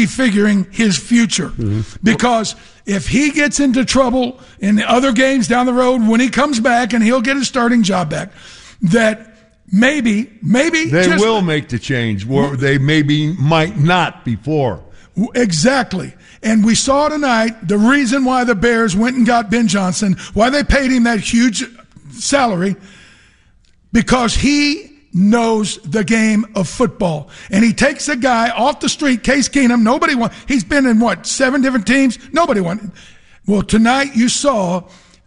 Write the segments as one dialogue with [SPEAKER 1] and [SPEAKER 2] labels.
[SPEAKER 1] prefiguring his future. Because if he gets into trouble in the other games down the road, when he comes back and he'll get his starting job back, that maybe
[SPEAKER 2] they will make the change where they might not before.
[SPEAKER 1] Exactly. And we saw tonight the reason why the Bears went and got Ben Johnson, why they paid him that huge salary, because he knows the game of football. And he takes a guy off the street, Case Keenum, nobody won. He's been in, 7 different teams? Nobody won. Well, tonight you saw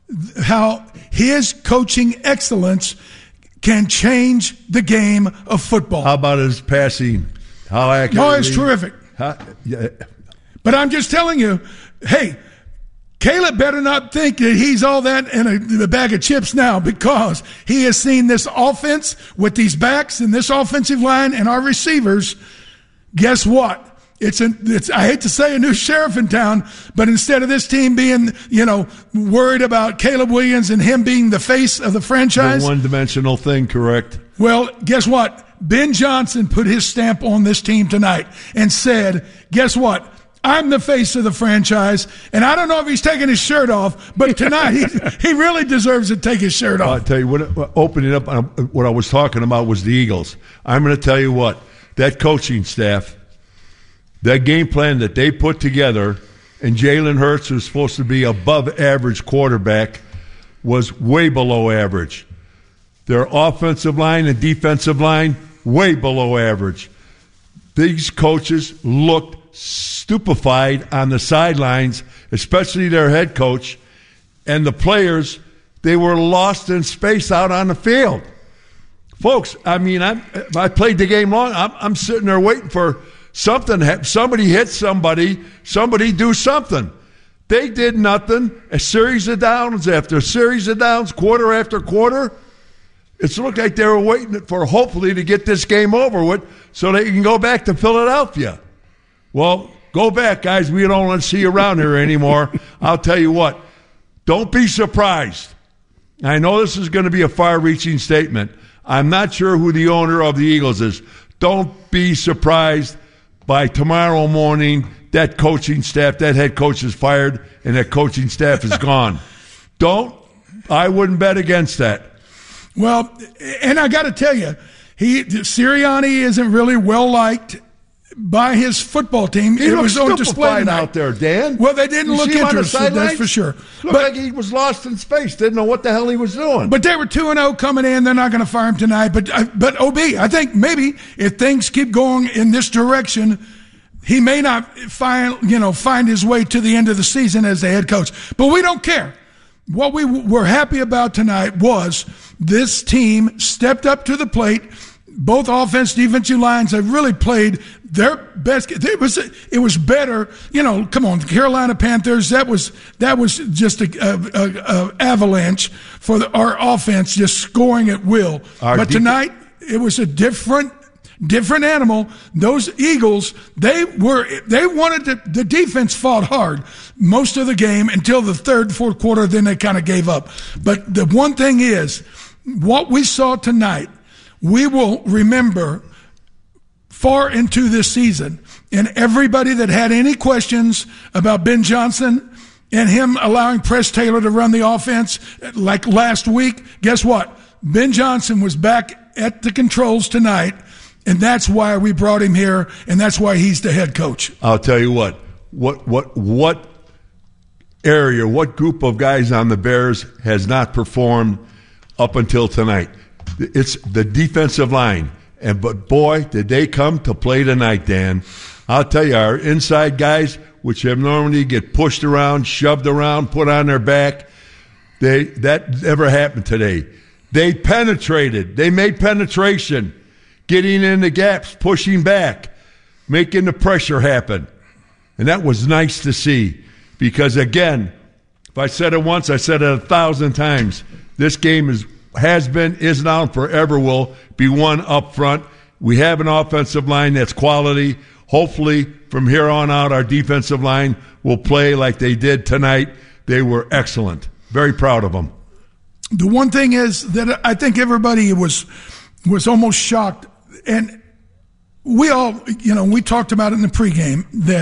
[SPEAKER 1] how his coaching excellence can change the game of football.
[SPEAKER 2] How about his passing? How accurate?
[SPEAKER 1] No, it's terrific.
[SPEAKER 2] Yeah.
[SPEAKER 1] But I'm just telling you, hey, Caleb better not think that he's all that in a bag of chips now, because he has seen this offense with these backs and this offensive line and our receivers. Guess what? It's I hate to say a new sheriff in town, but instead of this team being, worried about Caleb Williams and him being the face of the franchise.
[SPEAKER 2] The one-dimensional thing, correct.
[SPEAKER 1] Well, guess what? Ben Johnson put his stamp on this team tonight and said, guess what? I'm the face of the franchise, and I don't know if he's taking his shirt off, but tonight he really deserves to take his shirt off.
[SPEAKER 2] I'll tell you, opening up, what I was talking about was the Eagles. I'm going to tell you what, that coaching staff, that game plan that they put together, and Jalen Hurts, who's supposed to be above average quarterback, was way below average. Their offensive line and defensive line, way below average. These coaches looked stupefied on the sidelines, especially their head coach, and the players, they were lost in space out on the field. Folks, I played the game long. I'm sitting there waiting for something. Somebody hit somebody do something. They did nothing. A series of downs after a series of downs, quarter after quarter. It looked like they were waiting for, hopefully, to get this game over with so they can go back to Philadelphia. Well, go back, guys. We don't want to see you around here anymore. I'll tell you what. Don't be surprised. I know this is going to be a far-reaching statement. I'm not sure who the owner of the Eagles is. Don't be surprised by tomorrow morning that coaching staff, that head coach is fired, and that coaching staff is gone. I wouldn't bet against that.
[SPEAKER 1] Well, and I got to tell you, Sirianni isn't really well-liked by his football team.
[SPEAKER 2] He was on display out there, Dan.
[SPEAKER 1] Well, they didn't look interested, that's for sure.
[SPEAKER 2] Looked like he was lost in space. Didn't know what the hell he was doing.
[SPEAKER 1] But they were 2-0 coming in. They're not going to fire him tonight. But OB, I think maybe if things keep going in this direction, he may not find his way to the end of the season as the head coach. But we don't care. What we were happy about tonight was this team stepped up to the plate. Both offense, defensive lines have really played their best. It was better. Come on, the Carolina Panthers. That was just a avalanche for our offense, just scoring at will. But tonight it was a different animal. Those Eagles, they wanted the defense fought hard most of the game until the third, fourth quarter. Then they kind of gave up. But the one thing is, what we saw tonight, we will remember far into this season. And everybody that had any questions about Ben Johnson and him allowing Press Taylor to run the offense like last week, guess what? Ben Johnson was back at the controls tonight, and that's why we brought him here, and that's why he's the head coach.
[SPEAKER 2] I'll tell you what area, what group of guys on the Bears has not performed up until tonight? It's the defensive line. But boy, did they come to play tonight, Dan. I'll tell you, our inside guys, which have normally get pushed around, shoved around, put on their back, that never happened today. They penetrated. They made penetration, getting in the gaps, pushing back, making the pressure happen. And that was nice to see. Because, again, if I said it once, I said it 1,000 times. This game has been, is now, and forever will be won up front. We have an offensive line that's quality. Hopefully, from here on out, our defensive line will play like they did tonight. They were excellent. Very proud of them.
[SPEAKER 1] The one thing is that I think everybody was almost shocked. And we all, we talked about it in the pregame that